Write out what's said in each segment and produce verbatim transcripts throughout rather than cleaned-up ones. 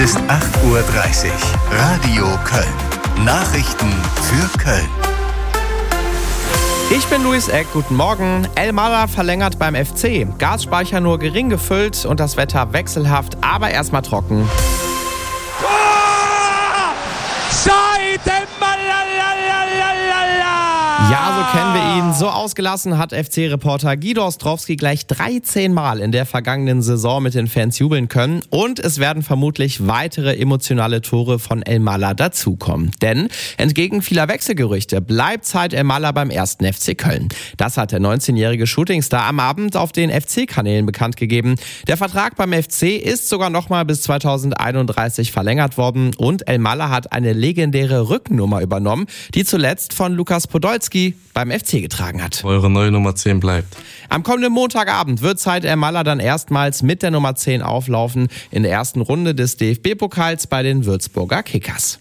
Ist acht Uhr dreißig. Radio Köln. Nachrichten für Köln. Ich bin Luis Eck, guten Morgen. Elmalah verlängert beim F C. Gasspeicher nur gering gefüllt und das Wetter wechselhaft, aber erstmal trocken. Ja, so kennen wir ihn. So ausgelassen hat F C-Reporter Guido Ostrowski gleich dreizehn Mal in der vergangenen Saison mit den Fans jubeln können. Und es werden vermutlich weitere emotionale Tore von Elmalah dazukommen. Denn entgegen vieler Wechselgerüchte bleibt Said Elmalah beim ersten F C Köln. Das hat der neunzehnjährige Shootingstar am Abend auf den F C-Kanälen bekannt gegeben. Der Vertrag beim F C ist sogar nochmal bis zweitausendeinunddreißig verlängert worden. Und Elmalah hat eine legendäre Rückennummer übernommen, die zuletzt von Lukas Podolski beim F C getragen hat. Eure neue Nummer zehn bleibt. Am kommenden Montagabend wird Said Elmalah dann erstmals mit der Nummer zehn auflaufen in der ersten Runde des D F B-Pokals bei den Würzburger Kickers.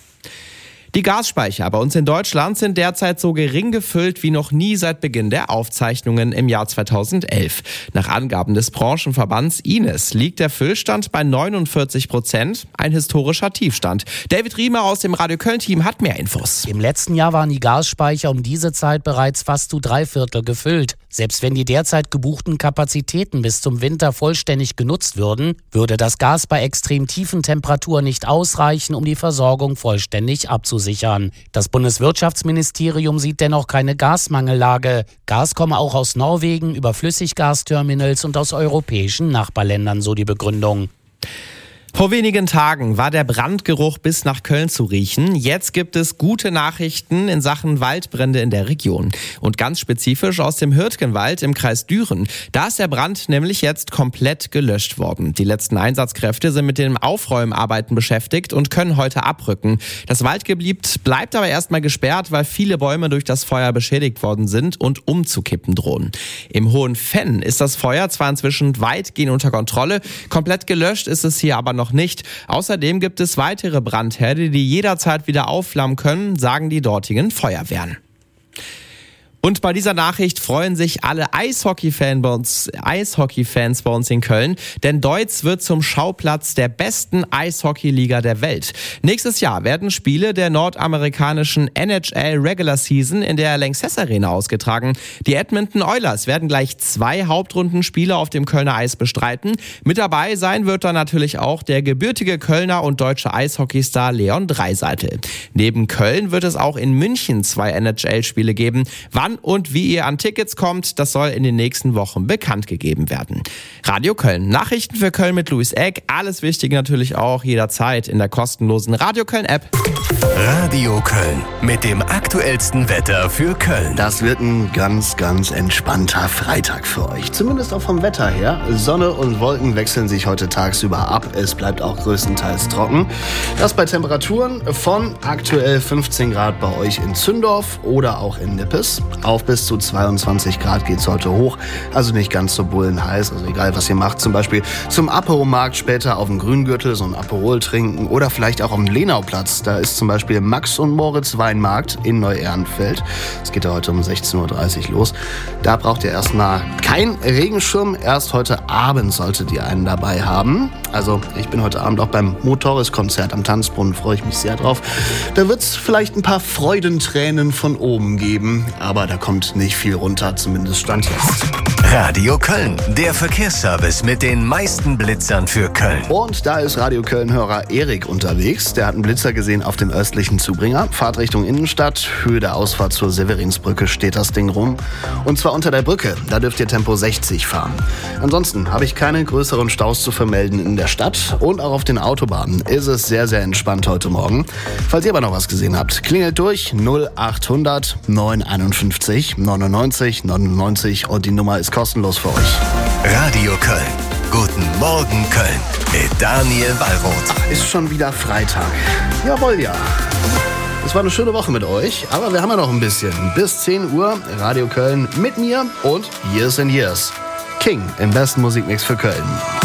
Die Gasspeicher bei uns in Deutschland sind derzeit so gering gefüllt wie noch nie seit Beginn der Aufzeichnungen im Jahr zweitausendelf. Nach Angaben des Branchenverbands I N E S liegt der Füllstand bei neunundvierzig Prozent, ein historischer Tiefstand. David Riemer aus dem Radio Köln-Team hat mehr Infos. Im letzten Jahr waren die Gasspeicher um diese Zeit bereits fast zu drei Viertel gefüllt. Selbst wenn die derzeit gebuchten Kapazitäten bis zum Winter vollständig genutzt würden, würde das Gas bei extrem tiefen Temperaturen nicht ausreichen, um die Versorgung vollständig abzusichern. Das Bundeswirtschaftsministerium sieht dennoch keine Gasmangellage. Gas komme auch aus Norwegen über Flüssiggasterminals und aus europäischen Nachbarländern, so die Begründung. Vor wenigen Tagen war der Brandgeruch bis nach Köln zu riechen. Jetzt gibt es gute Nachrichten in Sachen Waldbrände in der Region. Und ganz spezifisch aus dem Hürtgenwald im Kreis Düren. Da ist der Brand nämlich jetzt komplett gelöscht worden. Die letzten Einsatzkräfte sind mit den Aufräumarbeiten beschäftigt und können heute abrücken. Das Waldgebiet bleibt aber erstmal gesperrt, weil viele Bäume durch das Feuer beschädigt worden sind und umzukippen drohen. Im Hohen Venn ist das Feuer zwar inzwischen weitgehend unter Kontrolle, komplett gelöscht ist es hier aber noch noch nicht. Außerdem gibt es weitere Brandherde, die jederzeit wieder aufflammen können, sagen die dortigen Feuerwehren. Und bei dieser Nachricht freuen sich alle Eishockey-Fans bei uns, Eishockey-Fans bei uns in Köln, denn Deutz wird zum Schauplatz der besten Eishockey-Liga der Welt. Nächstes Jahr werden Spiele der nordamerikanischen N H L Regular Season in der Lanxess Arena ausgetragen. Die Edmonton Oilers werden gleich zwei Hauptrundenspiele auf dem Kölner Eis bestreiten. Mit dabei sein wird dann natürlich auch der gebürtige Kölner und deutsche Eishockeystar Leon Draisaitl. Neben Köln wird es auch in München zwei N H L-Spiele geben. Wann und wie ihr an Tickets kommt, das soll in den nächsten Wochen bekannt gegeben werden. Radio Köln, Nachrichten für Köln mit Luis Eck. Alles Wichtige natürlich auch jederzeit in der kostenlosen Radio Köln App. Radio Köln mit dem aktuellsten Wetter für Köln. Das wird ein ganz, ganz entspannter Freitag für euch. Zumindest auch vom Wetter her. Sonne und Wolken wechseln sich heute tagsüber ab. Es bleibt auch größtenteils trocken. Das bei Temperaturen von aktuell fünfzehn Grad bei euch in Zündorf oder auch in Nippes. Auf bis zu zweiundzwanzig Grad geht's heute hoch. Also nicht ganz so bullenheiß. Also egal, was ihr macht. Zum Beispiel zum Aperomarkt später auf dem Grüngürtel so ein Aperol trinken. Oder vielleicht auch am Lenauplatz. Da ist zum Beispiel Max und Moritz Weinmarkt in Neu-Ehrenfeld. Es geht ja heute um sechzehn Uhr dreißig los. Da braucht ihr erstmal keinen Regenschirm. Erst heute Abend solltet ihr einen dabei haben. Also ich bin heute Abend auch beim Motoris-Konzert am Tanzbrunnen. Freue ich mich sehr drauf. Da wird's vielleicht ein paar Freudentränen von oben geben. Aber da kommt nicht viel runter, zumindest Stand jetzt. Radio Köln, der Verkehrsservice mit den meisten Blitzern für Köln. Und da ist Radio Köln-Hörer Erik unterwegs. Der hat einen Blitzer gesehen auf dem östlichen Zubringer. Fahrt Richtung Innenstadt. Höhe der Ausfahrt zur Severinsbrücke steht das Ding rum. Und zwar unter der Brücke. Da dürft ihr Tempo sechzig fahren. Ansonsten habe ich keine größeren Staus zu vermelden in der Stadt. Und auch auf den Autobahnen ist es sehr, sehr entspannt heute Morgen. Falls ihr aber noch was gesehen habt, klingelt durch null achthundert neunundeinundfünfzig neunundneunzig neunundneunzig und die Nummer ist kostenlos für euch. Radio Köln. Guten Morgen Köln mit Daniel Wallroth. Ach, ist schon wieder Freitag. Jawohl, ja. Es war eine schöne Woche mit euch, aber wir haben ja noch ein bisschen. Bis zehn Uhr Radio Köln mit mir und Years and Years. King im besten Musikmix für Köln.